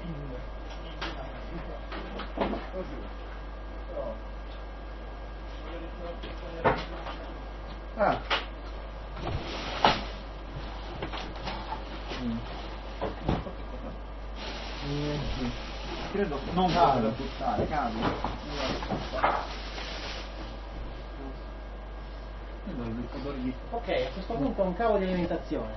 Ah. Credo non vado da buttare, cavi. Ok, a questo punto un cavo di alimentazione.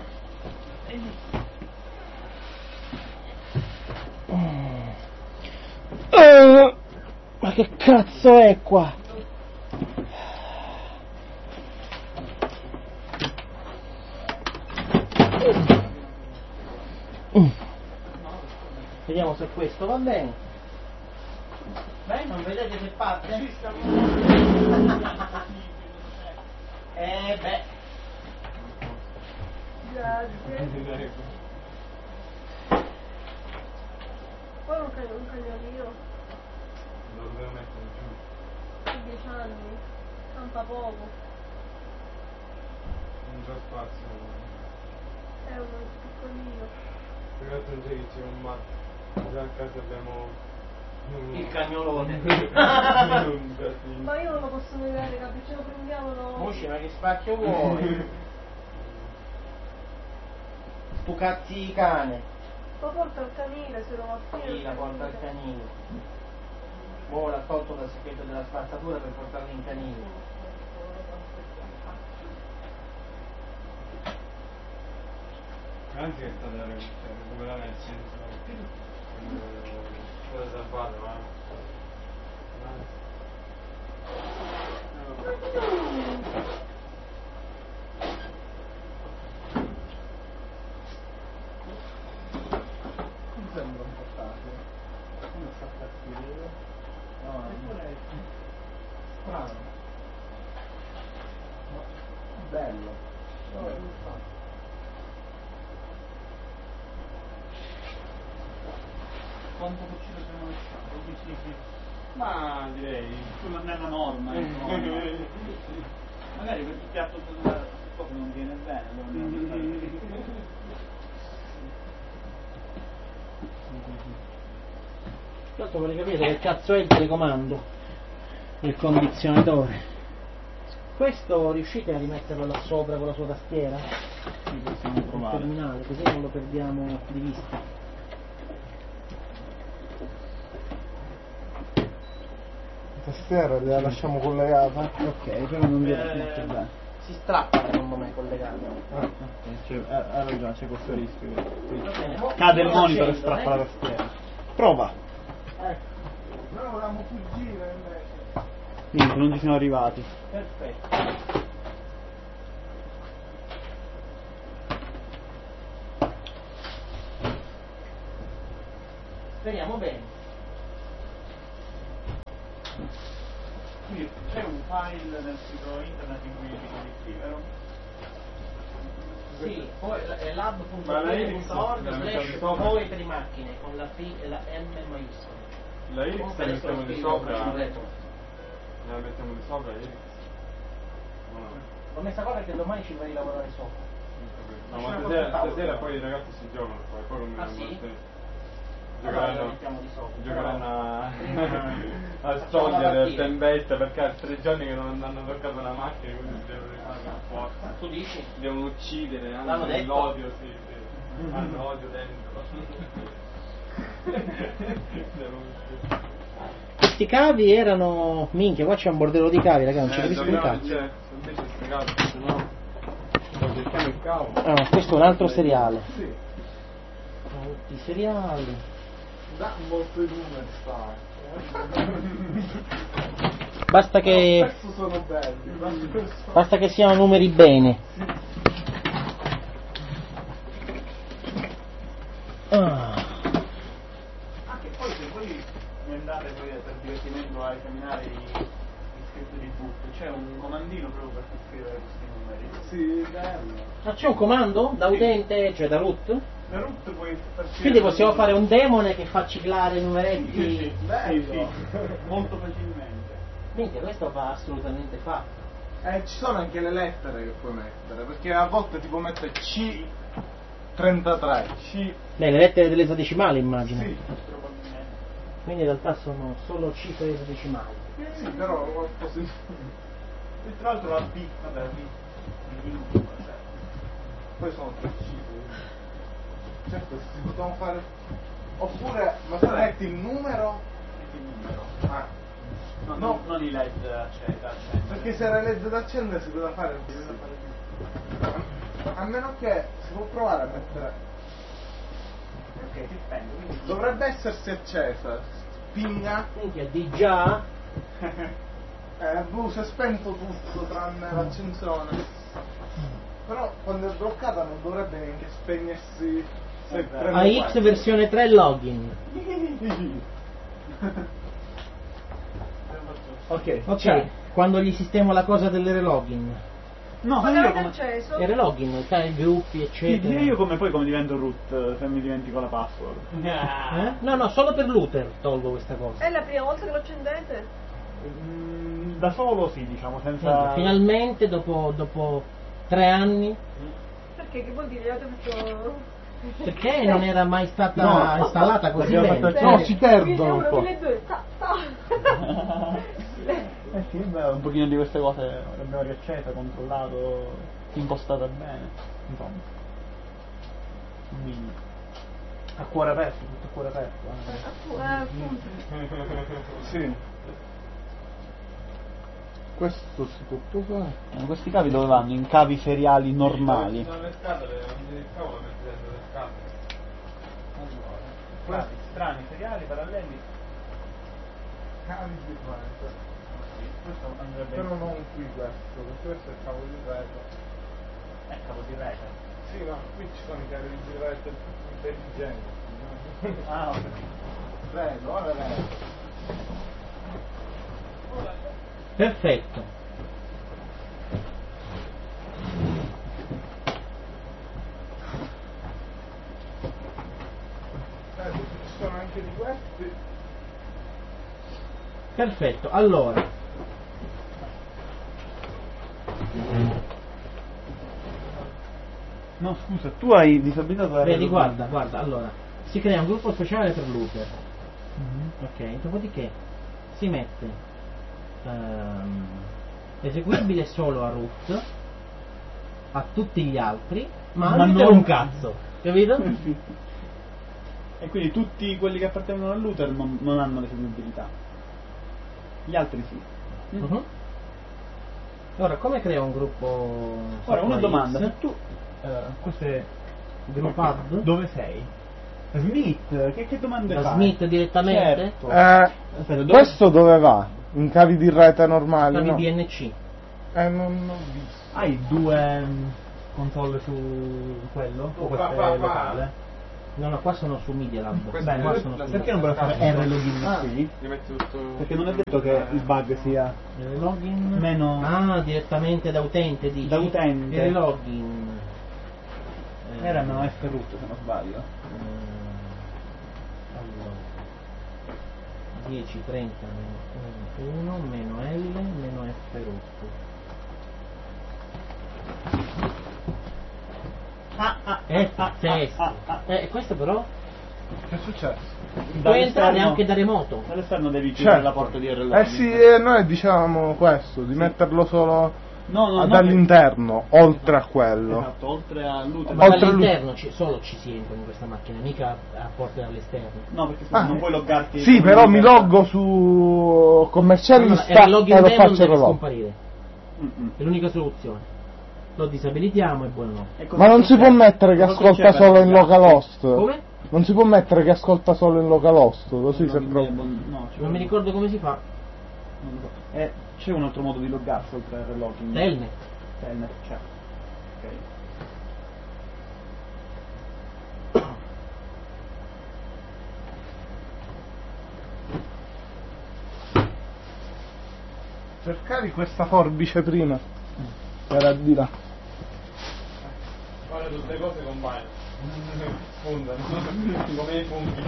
Ma che cazzo è qua? Vediamo se questo va bene. Beh, non vedete che parte? Beh. Grazie. Poi un cagnolino. Lo dovevo mettere giù. 10 anni. Campa poco. Non c'è spazio. È uno piccolino. Più che altro non c'è che c'è un matto. Già a casa abbiamo Il cagnolone. Ma io non lo posso vedere, capi? Ce lo prendiamo noi. Usci, ma che spacchio vuoi? Tu cazzi cane. Ma porta il canile se lo va a Sì, la porta al canile. Ora l'ha tolto dal sacchetto della spazzatura per portarlo in canile. Anche è stata recuperare il senso. Cosa salvata, ma. Mi sembra un po' facile. Come sta partendo? No, strano. Bello. Quanto ci dobbiamo lasciare? Ma direi. Nella norma, magari per il piatto della cosa non viene bene. Tanto vorrei capire che cazzo è il telecomando, il condizionatore. Questo riuscite a rimetterlo là sopra con la sua tastiera? Sì, possiamo Il provare. terminale, così non lo perdiamo di vista. La tastiera la lasciamo collegata? Ok, però non viene molto bene. Si strappa secondo me collegato. Ha ragione, c'è questo rischio. Va bene, Cade il lo monitor e accendo, strappa la tastiera. Prova! Ecco, Noi volevamo fuggire invece. Niente, non ci siamo arrivati. perfetto. Speriamo bene. Quindi c'è un file nel sito internet in cui devi scrivere. Sì, poi è Ma la lab.org la mettiamo di sopra? /poi per i macchine con la P e la M maiuscola. La X la mettiamo di sopra. sul retro. La mettiamo di sopra X. No, L'ho messa qua perché domani ci vai a lavorare sopra. no, ma stasera poi i ragazzi si giocano qua, poi come Ah, sì? Allora la giocheranno, mettiamo di sopra. giocheranno a Facciamo la stogliere partita. tempesta perché ha 3 giorni che non hanno toccato una macchina, quindi si devono rifare per forza. Tu dici? Devono uccidere, L'hanno hanno detto? l'odio, sì. Hanno odio dentro. Devono uccidere. Questi cavi erano... Minchia, qua c'è un bordello di cavi, ragazzi, non ci capisco un cazzo. C'è, invece spiegato, se no cerchiamo il cavo. Ah, questo è un altro seriale. Sì. Tutti i seriali. Da molto i numeri Basta che... Spesso sono belli. Basta che siano numeri bene. Ah. Anche poi se voi ne andate poi per divertimento a esaminare i scritti di boot, c'è un comandino proprio per scrivere questi numeri. Sì, bello. Ah, c'è un comando da utente, cioè da root? La root puoi far scrivere. Quindi possiamo fare un demone che fa ciclare i numeretti. Sì, Bello. molto facilmente. Minchia, questo va assolutamente fatto. Ci sono anche le lettere che puoi mettere, perché a volte tipo mette C 33. C. Le lettere dell'esadecimale immagino. Sì, probabilmente. Quindi in realtà sono solo cifre esadecimali. Sì, però qualcosa. E tra l'altro la B, vabbè, la B. Minuscola, cioè. Poi sono 3 cifre. Certo, si potevano fare. Oppure, ma se metti il numero. Metti il numero. Ah, No, non i LED da accendere. perché se era LED da accendere si poteva fare. A meno che si può provare a mettere. Ok, ti spendo. Quindi... Dovrebbe essersi accesa. Pinga. Minchia, di già? Si è spento tutto tranne l'accensione. Però quando è bloccata non dovrebbe neanche spegnersi. Se premo AX questo. versione 3 login. Ok, Ok, cioè, quando gli sistemo la cosa delle login. no, Ma io l'avete come... acceso? Era login, sai, gruppi, eccetera. Io come poi come divento root se mi dimentico la password? Eh? No, solo per l'Uther tolgo questa cosa. È la prima volta che lo accendete? Da solo sì, diciamo, senza... Niente, finalmente dopo 3 anni, Perché? Che vuol dire? Avete fatto... perché non era mai stata installata così l'abbiamo bene. fatto- No, si perdono un po'. 1002, sì, beh, un pochino di queste cose l'abbiamo riaccesa, controllato, impostata bene, insomma. Quindi, a cuore aperto, tutto a cuore aperto. appunto. Sì. Questo si può provare. Questi cavi dove vanno? In cavi seriali normali. Sono le scatole, non mi cavolo metti dentro le scatole. Allora, cavi strani, seriali, paralleli. Cavi di rete. Questo andrebbe Però non qui questo, perché questo è il cavo di rete. cavo di rete. Sì, ma qui ci sono i cavi di rete intelligenti. No? Ah, ho capito. Vedo, ora vedo. Perfetto. Ci sono anche di questi. Perfetto, allora. No, scusa, tu hai disabilitato la Vedi, rete. guarda, allora. Si crea un gruppo speciale per l'Uther. Ok, dopodiché si mette eseguibile solo a root, a tutti gli altri, ma Ma non non- un cazzo, capito? Sì. E quindi tutti quelli che appartengono all'Uther non hanno l'eseguibilità. Gli altri sì. Mhm. Ora, come creo un gruppo? Ora, una sotto domanda, X? se tu... questo è... Gruppo add? Dove sei? Smith, che domande Da fai? Smith direttamente? Certo. Aspetta, questo dove va? In cavi di rete normali? Cavi No? BNC. Non ho visto. Hai due console su quello? O questo è locale? No, qua sono su Media Lab. Questo Bene, Qua è- sono su perché non puoi fare R login qui? Gli metti tutto... Perché non è detto che il bug sia login? meno... Ah, direttamente da utente dici? Da utente. Il login. Erano F-root se non sbaglio. Allora 10, 30, meno 1, meno L, meno F root. Questo però Che è successo? può entrare anche da remoto. Dall'esterno devi chiudere Certo. la porta di R login. Sì, noi dicevamo questo, di metterlo solo No, dall'interno, oltre a quello. Esatto, oltre all'utero. Ma Oltre dall'interno solo ci si entra in questa macchina, mica a porte dall'esterno. No, perché scusa, non puoi loggarti. Sì, come però mi loggar- loggo su commercialista il login e lo demon faccio deve rollo. scomparire. Mm-mm. È l'unica soluzione. Lo disabilitiamo e buonanotte. E cosa Ma non si può succede? mettere che Cosa ascolta succede? solo in localhost. Come? Non si può mettere che ascolta solo in localhost, così No, se no, proprio. no, ci Non vuole- mi ricordo come si fa. non lo so. C'è un altro modo di loggarsi oltre al login? Telnet. Telnet, c'è. Ok. Cercavi questa forbice prima. Era di là. Guarda, tutte le cose compaiono. Spuntano. Come i funghi.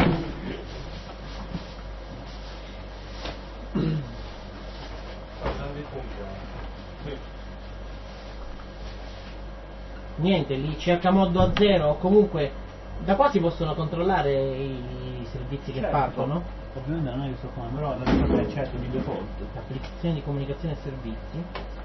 Sono tanti funghi. Sì. niente, lì cerca modo a zero, o comunque da qua si possono controllare i servizi che Certo. partono. Ovviamente non è che sto qua, però la risposta è certo di default. Applicazioni di comunicazione e servizi.